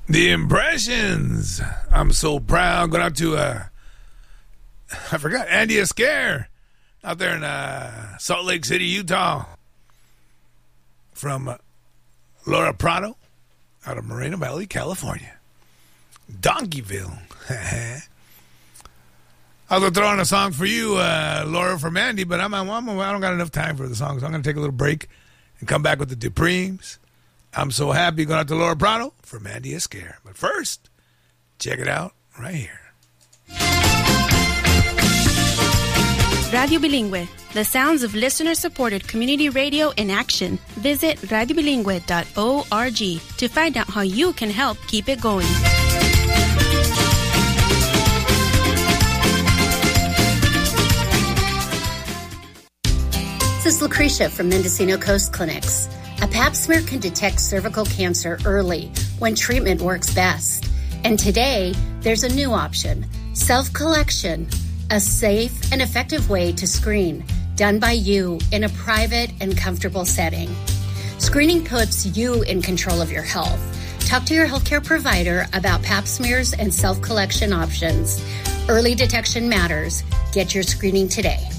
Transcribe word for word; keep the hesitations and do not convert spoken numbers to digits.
The Impressions. I'm so proud. Going out to, uh, I forgot, Andy Esquer out there in uh, Salt Lake City, Utah. From uh, Laura Prado out of Moreno Valley, California. Donkeyville. I was throwing a song for you, uh, Laura, from Andy, but I'm, I'm, I'm, I don't got enough time for the song, so I'm going to take a little break and come back with the Dupremes. I'm so happy. Going out to Laura Prado from Andy Esquer. But first, check it out right here. Radio Bilingüe, the sounds of listener-supported community radio in action. Visit radio bilingüe dot org to find out how you can help keep it going. This is Lucretia from Mendocino Coast Clinics. A pap smear can detect cervical cancer early when treatment works best. And today, there's a new option, self-collection, a safe and effective way to screen, done by you in a private and comfortable setting. Screening puts you in control of your health. Talk to your healthcare provider about pap smears and self-collection options. Early detection matters. Get your screening today.